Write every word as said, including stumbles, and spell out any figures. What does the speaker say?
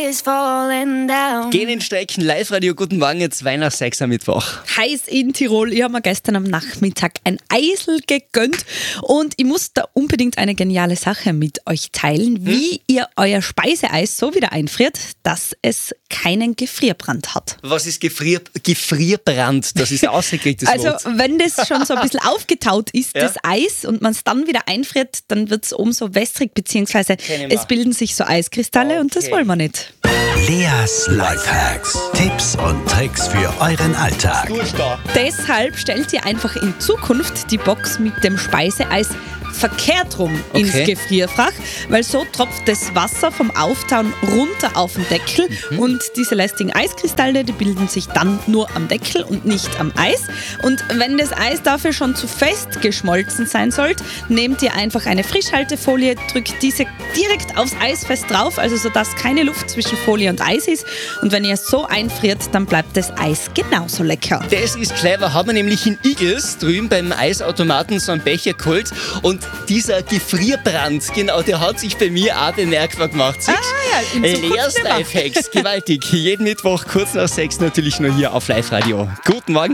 Gehen in Strecken, Live-Radio, guten Morgen, jetzt zwei nach sechs am Mittwoch. Heiß in Tirol. Ich habe mir gestern am Nachmittag ein Eisel gegönnt und ich muss da unbedingt eine geniale Sache mit euch teilen, wie hm? ihr euer Speiseeis so wieder einfriert, dass es keinen Gefrierbrand hat. Was ist Gefrier- Gefrierbrand? Das ist ausgekriegtes Also Wort. wenn das schon so ein bisschen aufgetaut ist, Ja? das Eis, und man es dann wieder einfriert, dann wird es umso wässrig, beziehungsweise Kennen wir. es bilden sich so Eiskristalle und das Okay. wollen wir nicht. Leas Lifehacks. Tipps und Tricks für euren Alltag. Durchstau. Deshalb stellt ihr einfach in Zukunft die Box mit dem Speiseeis verkehrt rum ins Okay. Gefrierfach, weil so tropft das Wasser vom Auftauen runter auf den Deckel Mhm. und diese lästigen Eiskristalle, die bilden sich dann nur am Deckel und nicht am Eis. Und wenn das Eis dafür schon zu fest geschmolzen sein sollte, nehmt ihr einfach eine Frischhaltefolie, drückt diese direkt aufs Eis fest drauf, also sodass keine Luft zwischen Folie und Eis ist. Und wenn ihr es so einfriert, dann bleibt das Eis genauso lecker. Das ist clever, haben wir nämlich in Igels drüben beim Eisautomaten so einen Becher geholt und dieser Gefrierbrand, genau, der hat sich bei mir auch bemerkbar gemacht. Ah ja, in Zukunft Leas immer. Lifehacks, gewaltig. Jeden Mittwoch kurz nach sechs natürlich nur hier auf Live-Radio. Guten Morgen.